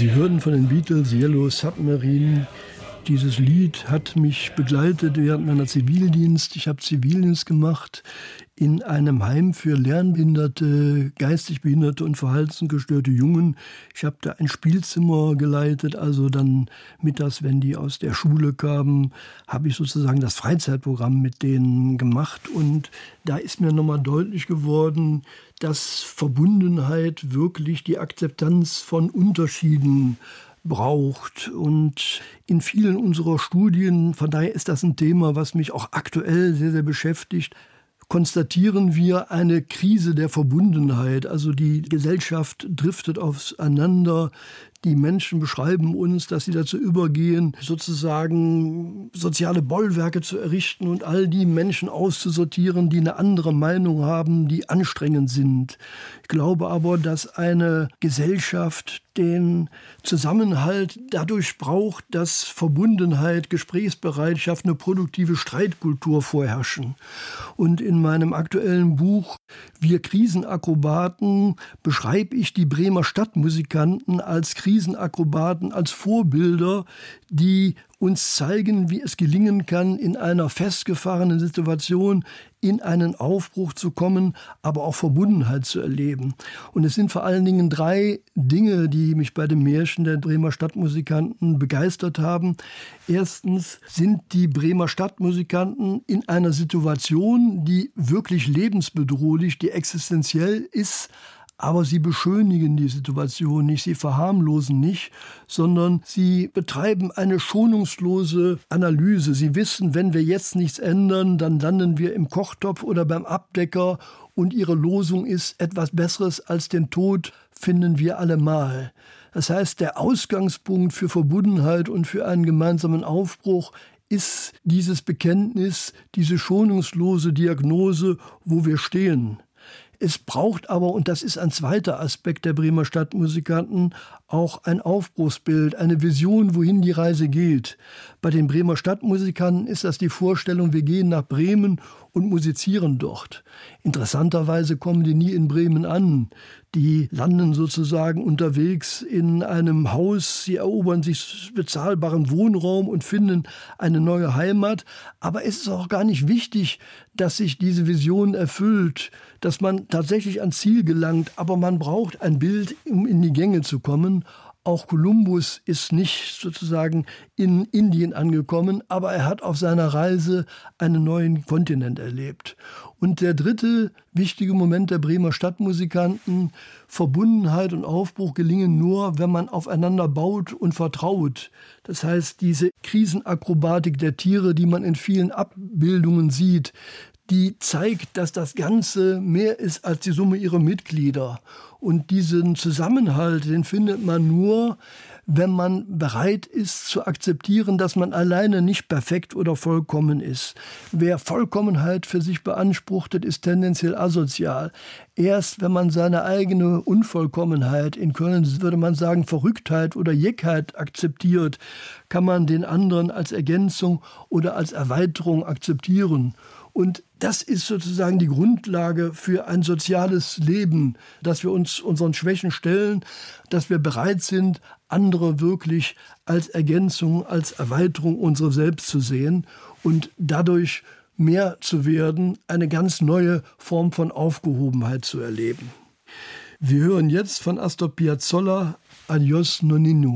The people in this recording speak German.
Sie hörten von den Beatles Yellow Submarine. Dieses Lied hat mich begleitet während meiner Zivildienst. Ich habe Zivildienst gemacht in einem Heim für lernbehinderte, geistig behinderte und verhaltensgestörte Jungen. Ich habe da ein Spielzimmer geleitet, also dann mittags, wenn die aus der Schule kamen, habe ich sozusagen das Freizeitprogramm mit denen gemacht. Und da ist mir nochmal deutlich geworden, dass Verbundenheit wirklich die Akzeptanz von Unterschieden braucht. Und in vielen unserer Studien, von daher ist das ein Thema, was mich auch aktuell sehr, sehr beschäftigt, konstatieren wir eine Krise der Verbundenheit. Also die Gesellschaft driftet auseinander. Die Menschen beschreiben uns, dass sie dazu übergehen, sozusagen soziale Bollwerke zu errichten und all die Menschen auszusortieren, die eine andere Meinung haben, die anstrengend sind. Ich glaube aber, dass eine Gesellschaft den Zusammenhalt dadurch braucht, dass Verbundenheit, Gesprächsbereitschaft, eine produktive Streitkultur vorherrschen. Und in meinem aktuellen Buch Wir Krisenakrobaten beschreibe ich die Bremer Stadtmusikanten als Krisenakrobaten, als Vorbilder, die uns zeigen, wie es gelingen kann, in einer festgefahrenen Situation in einen Aufbruch zu kommen, aber auch Verbundenheit zu erleben. Und es sind vor allen Dingen 3 Dinge, die mich bei dem Märchen der Bremer Stadtmusikanten begeistert haben. Erstens sind die Bremer Stadtmusikanten in einer Situation, die wirklich lebensbedrohlich, die existenziell ist, aber sie beschönigen die Situation nicht, sie verharmlosen nicht, sondern sie betreiben eine schonungslose Analyse. Sie wissen, wenn wir jetzt nichts ändern, dann landen wir im Kochtopf oder beim Abdecker und ihre Losung ist, etwas Besseres als den Tod finden wir allemal. Das heißt, der Ausgangspunkt für Verbundenheit und für einen gemeinsamen Aufbruch ist dieses Bekenntnis, diese schonungslose Diagnose, wo wir stehen. Es braucht aber, und das ist ein zweiter Aspekt der Bremer Stadtmusikanten, auch ein Aufbruchsbild, eine Vision, wohin die Reise geht. Bei den Bremer Stadtmusikanten ist das die Vorstellung, wir gehen nach Bremen und musizieren dort. Interessanterweise kommen die nie in Bremen an. Die landen sozusagen unterwegs in einem Haus, sie erobern sich bezahlbaren Wohnraum und finden eine neue Heimat. Aber es ist auch gar nicht wichtig, dass sich diese Vision erfüllt, dass man tatsächlich ans Ziel gelangt. Aber man braucht ein Bild, um in die Gänge zu kommen. Auch Kolumbus ist nicht sozusagen in Indien angekommen, aber er hat auf seiner Reise einen neuen Kontinent erlebt. Und der dritte wichtige Moment der Bremer Stadtmusikanten, Verbundenheit und Aufbruch gelingen nur, wenn man aufeinander baut und vertraut. Das heißt, diese Krisenakrobatik der Tiere, die man in vielen Abbildungen sieht, die zeigt, dass das Ganze mehr ist als die Summe ihrer Mitglieder. Und diesen Zusammenhalt, den findet man nur, wenn man bereit ist zu akzeptieren, dass man alleine nicht perfekt oder vollkommen ist. Wer Vollkommenheit für sich beanspruchtet, ist tendenziell asozial. Erst wenn man seine eigene Unvollkommenheit, in Köln würde man sagen Verrücktheit oder Jeckheit akzeptiert, kann man den anderen als Ergänzung oder als Erweiterung akzeptieren. Und das ist sozusagen die Grundlage für ein soziales Leben, dass wir uns unseren Schwächen stellen, dass wir bereit sind, andere wirklich als Ergänzung, als Erweiterung unserer selbst zu sehen und dadurch mehr zu werden, eine ganz neue Form von Aufgehobenheit zu erleben. Wir hören jetzt von Astor Piazzolla Adios Nonino.